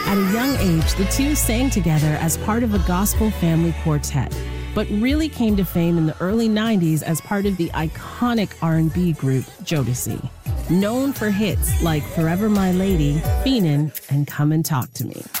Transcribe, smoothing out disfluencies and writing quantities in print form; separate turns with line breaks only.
At a young age, the two sang together as part of a gospel family quartet, but really came to fame in the early 90s as part of the iconic R&B group Jodeci, known for hits like Forever My Lady, Fiendin', and Come and Talk to Me.